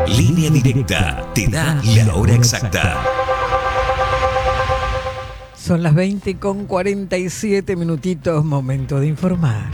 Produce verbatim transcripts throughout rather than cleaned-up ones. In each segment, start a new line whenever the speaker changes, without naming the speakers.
Línea Directa te da la hora exacta.
Son las veinte con cuarenta y siete minutitos, momento de informar.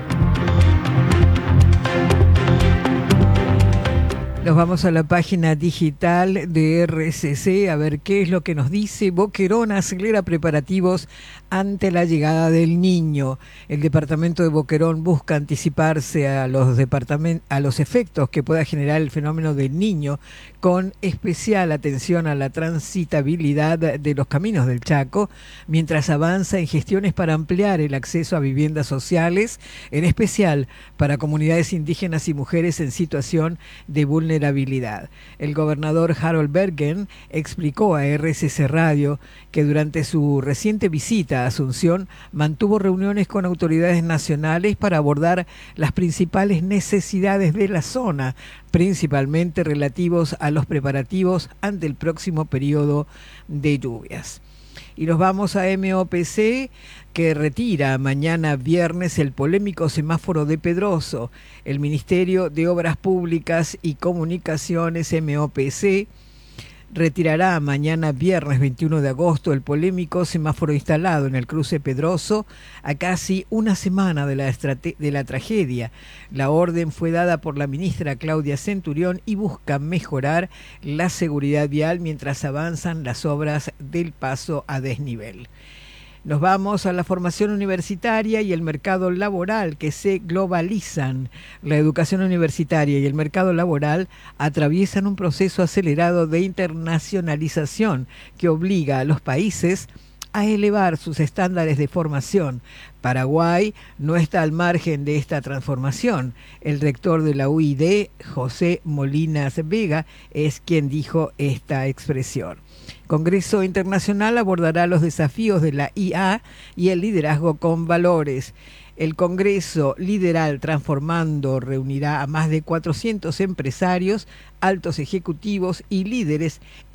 Nos vamos a la página digital de R C C a ver qué es lo que nos dice. Boquerón acelera preparativos ante la llegada del Niño. El departamento de Boquerón busca anticiparse a los, departament- a los efectos que pueda generar el fenómeno del Niño, con especial atención a la transitabilidad de los caminos del Chaco, mientras avanza en gestiones para ampliar el acceso a viviendas sociales, en especial para comunidades indígenas y mujeres en situación de vulnerabilidad. El gobernador Harold Bergen explicó a R C C Radio que durante su reciente visita a Asunción mantuvo reuniones con autoridades nacionales para abordar las principales necesidades de la zona, principalmente relativos a los preparativos ante el próximo periodo de lluvias. Y nos vamos a M O P C, que retira mañana viernes el polémico semáforo de Pedroso. El Ministerio de Obras Públicas y Comunicaciones, M O P C, retirará mañana viernes veintiuno de agosto el polémico semáforo instalado en el cruce Pedroso a casi una semana de la, estrate- de la tragedia. La orden fue dada por la ministra Claudia Centurión y busca mejorar la seguridad vial mientras avanzan las obras del paso a desnivel. Nos vamos a la formación universitaria y el mercado laboral, que se globalizan. La educación universitaria y el mercado laboral atraviesan un proceso acelerado de internacionalización que obliga a los países a elevar sus estándares de formación. Paraguay no está al margen de esta transformación. El rector de la U I D, José Molinas Vega, es quien dijo esta expresión. Congreso Internacional abordará los desafíos de la I A y el liderazgo con valores. El Congreso Lideral Transformando reunirá a más de cuatrocientos empresarios, altos ejecutivos y líderes